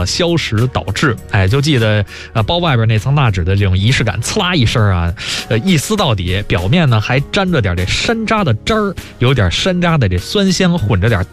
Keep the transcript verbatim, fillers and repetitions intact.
了消蚀导致。哎，就记得呃包外边那层蜡纸的这种仪式感，呲啦一声啊，呃一撕到底，表面呢还沾着点这山楂的汁儿，有点山楂的这酸香，混着点